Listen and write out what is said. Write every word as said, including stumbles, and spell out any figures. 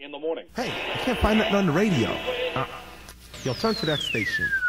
in the morning. Hey, I can't find nothing on the radio. Uh, yo, turn to that station.